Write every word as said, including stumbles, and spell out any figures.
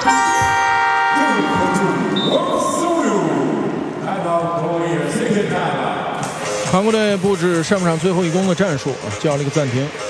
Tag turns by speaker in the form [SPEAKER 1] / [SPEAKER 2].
[SPEAKER 1] 韩国队布置上半场最后一攻的战术，叫了一个暂停。